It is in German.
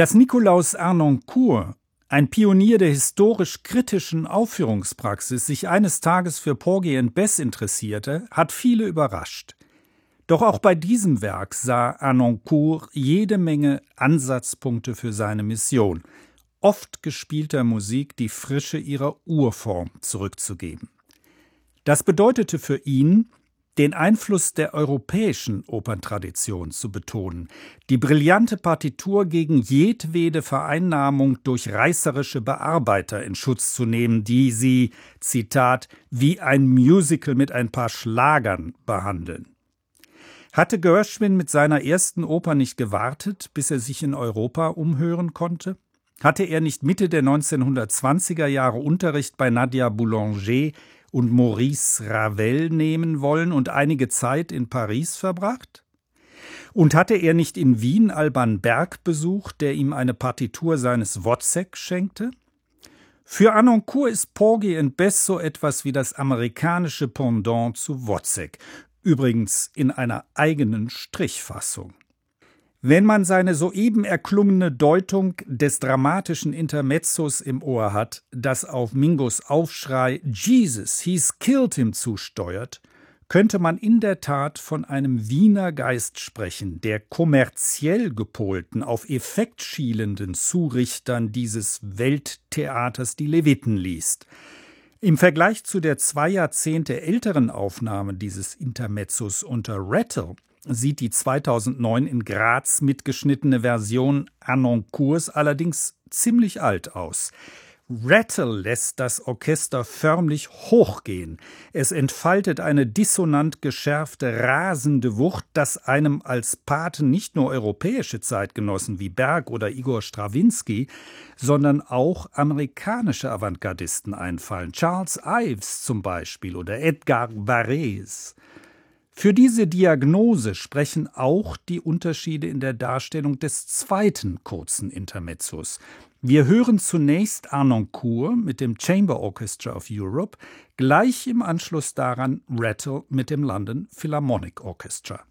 Dass Nikolaus Harnoncourt, ein Pionier der historisch-kritischen Aufführungspraxis, sich eines Tages für Porgy and Bess interessierte, hat viele überrascht. Doch auch bei diesem Werk sah Harnoncourt jede Menge Ansatzpunkte für seine Mission, oft gespielter Musik die Frische ihrer Urform zurückzugeben. Das bedeutete für ihn, den Einfluss der europäischen Operntradition zu betonen, die brillante Partitur gegen jedwede Vereinnahmung durch reißerische Bearbeiter in Schutz zu nehmen, die sie, Zitat, wie ein Musical mit ein paar Schlagern behandeln. Hatte Gershwin mit seiner ersten Oper nicht gewartet, bis er sich in Europa umhören konnte? Hatte er nicht Mitte der 1920er Jahre Unterricht bei Nadia Boulanger und Maurice Ravel nehmen wollen und einige Zeit in Paris verbracht? Und hatte er nicht in Wien Alban Berg besucht, der ihm eine Partitur seines Wozzeck schenkte? Für Harnoncourt ist Porgy and Bess so etwas wie das amerikanische Pendant zu Wozzeck, übrigens in einer eigenen Strichfassung. Wenn man seine soeben erklungene Deutung des dramatischen Intermezzos im Ohr hat, das auf Mingos Aufschrei »Jesus, he's killed him« zusteuert, könnte man in der Tat von einem Wiener Geist sprechen, der kommerziell gepolten, auf Effekt schielenden Zurichtern dieses Welttheaters die Leviten liest. Im Vergleich zu der 2 Jahrzehnte älteren Aufnahme dieses Intermezzos unter Rattle sieht die 2009 in Graz mitgeschnittene Version Harnoncourts allerdings ziemlich alt aus. Rattle lässt das Orchester förmlich hochgehen. Es entfaltet eine dissonant geschärfte, rasende Wucht, dass einem als Paten nicht nur europäische Zeitgenossen wie Berg oder Igor Strawinski, sondern auch amerikanische Avantgardisten einfallen. Charles Ives zum Beispiel oder Edgar Varèse. Für diese Diagnose sprechen auch die Unterschiede in der Darstellung des zweiten kurzen Intermezzos. Wir hören zunächst Harnoncourt mit dem Chamber Orchestra of Europe, gleich im Anschluss daran Rattle mit dem London Philharmonic Orchestra.